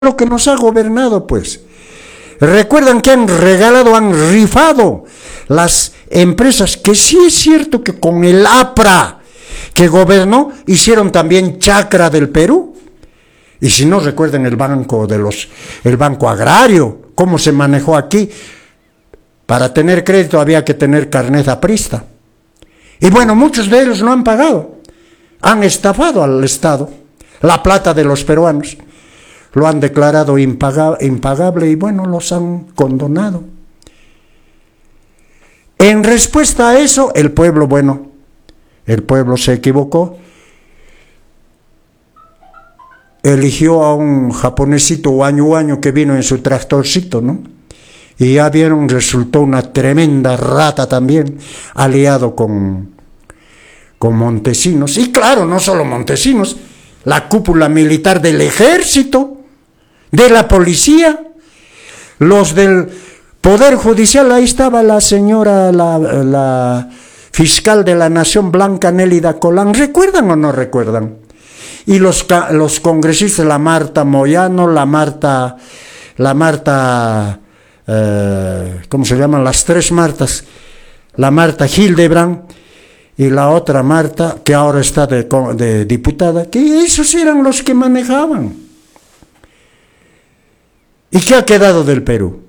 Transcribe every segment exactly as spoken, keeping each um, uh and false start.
lo que nos ha gobernado, pues. Recuerdan que han regalado, han rifado las empresas, que sí es cierto que con el APRA que gobernó, hicieron también chacra del Perú. Y si no, recuerden el banco de los, el banco agrario, cómo se manejó aquí. Para tener crédito había que tener carnet aprista. Y bueno, muchos de ellos no han pagado. Han estafado al Estado la plata de los peruanos. Lo han declarado impagable y bueno, los han condonado. En respuesta a eso, el pueblo, bueno, el pueblo se equivocó. Eligió a un japonesito guaño guaño que vino en su tractorcito, ¿no? Y ya vieron, resultó una tremenda rata también, aliado con, con Montesinos. Y claro, no solo Montesinos, la cúpula militar del ejército, de la policía, los del Poder Judicial. Ahí estaba la señora, la, la fiscal de la Nación, Blanca Nélida Colán. ¿Recuerdan o no recuerdan? Y los, los congresistas, la Marta Moyano, la Marta, la Marta, eh, ¿cómo se llaman? Las tres Martas, la Marta Hildebrand y la otra Marta, que ahora está de, de diputada, que esos eran los que manejaban. ¿Y qué ha quedado del Perú?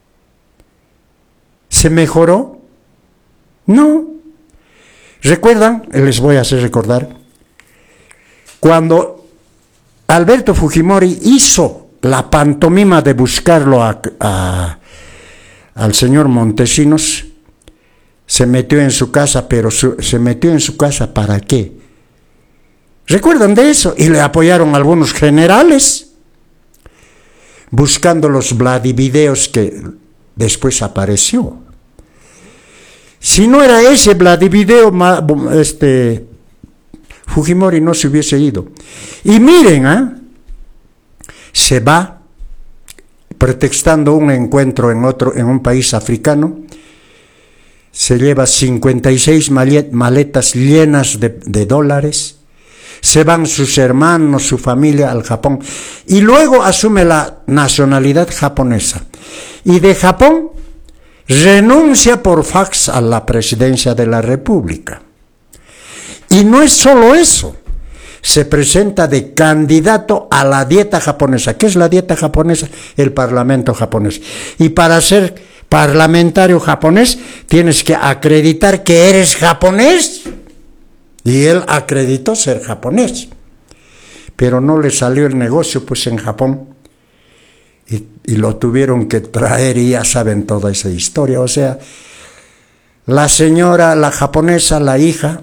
¿Se mejoró? No. ¿Recuerdan? Les voy a hacer recordar. Cuando Alberto Fujimori hizo la pantomima de buscarlo a, a, al señor Montesinos, se metió en su casa, pero su, se metió en su casa ¿para qué? ¿Recuerdan de eso? Y le apoyaron algunos generales, buscando los Vladivideos que después apareció. Si no era ese Vladivideo, este, Fujimori no se hubiese ido. Y miren, ¿eh? se va pretextando un encuentro en otro, en un país africano, se lleva cincuenta y seis maletas llenas de, de dólares, se van sus hermanos, su familia al Japón, y luego asume la nacionalidad japonesa. Y de Japón renuncia por fax a la presidencia de la República. Y no es solo eso, se presenta de candidato a la dieta japonesa. ¿Qué es la dieta japonesa? El parlamento japonés. Y para ser parlamentario japonés tienes que acreditar que eres japonés. Y él acreditó ser japonés, pero no le salió el negocio pues en Japón, y, y lo tuvieron que traer, y ya saben toda esa historia. O sea, la señora, la japonesa, la hija,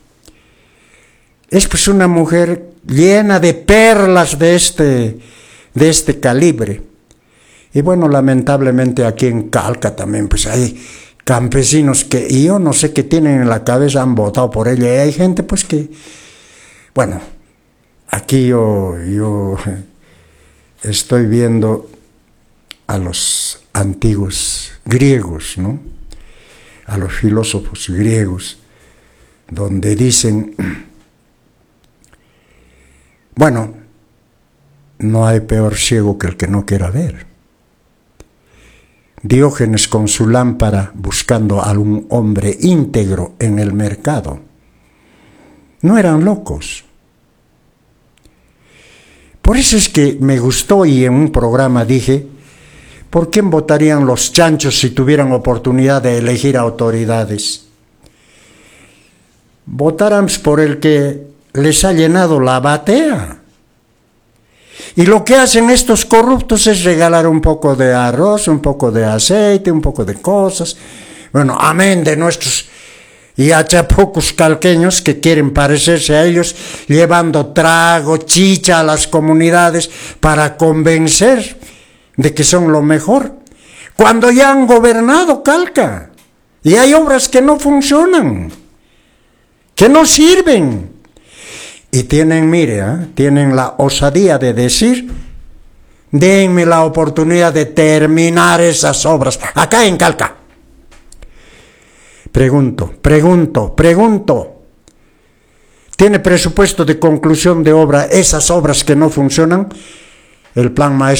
es pues una mujer llena de perlas de este, de este calibre. Y bueno, lamentablemente aquí en Calca también pues hay campesinos que, y yo no sé qué tienen en la cabeza, han votado por ella, y hay gente pues que, bueno, aquí yo, yo estoy viendo a los antiguos griegos, ¿no? A los filósofos griegos, donde dicen, bueno, no hay peor ciego que el que no quiera ver. Diógenes con su lámpara buscando a un hombre íntegro en el mercado. No eran locos. Por eso es que me gustó, y en un programa dije, ¿por qué votarían los chanchos si tuvieran oportunidad de elegir autoridades? Votaran por el que les ha llenado la batea. Y lo que hacen estos corruptos es regalar un poco de arroz, un poco de aceite, un poco de cosas. Bueno, amén de nuestros y achapocos calqueños que quieren parecerse a ellos, llevando trago, chicha a las comunidades para convencer de que son lo mejor, cuando ya han gobernado Calca. Y hay obras que no funcionan, que no sirven. Y tienen, mire, ¿eh? tienen la osadía de decir, denme la oportunidad de terminar esas obras, acá en Calca. Pregunto, pregunto, pregunto, ¿tiene presupuesto de conclusión de obra esas obras que no funcionan? el plan maestro